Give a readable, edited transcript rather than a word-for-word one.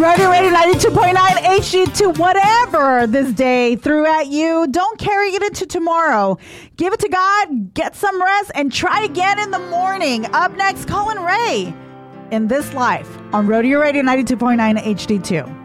Rodeo Radio 92.9 HD2, whatever this day threw at you, don't carry it into tomorrow. Give it to God, get some rest, and try again in the morning. Up next, Colin Ray in This Life on Rodeo Radio 92.9 HD2.